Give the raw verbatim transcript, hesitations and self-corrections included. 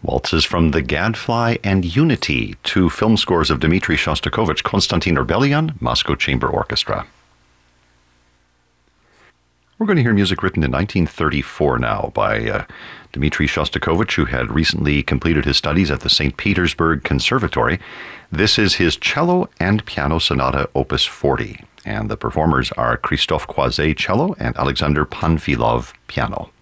Waltzes from The Gadfly and Unity, two film scores of Dmitri Shostakovich, Konstantin Orbelian, Moscow Chamber Orchestra. We're going to hear music written in nineteen thirty-four now by uh, Dmitri Shostakovich, who had recently completed his studies at the Saint Petersburg Conservatory. This is his cello and piano sonata, opus forty, and the performers are Christophe Croiset, cello, and Alexander Panfilov, piano.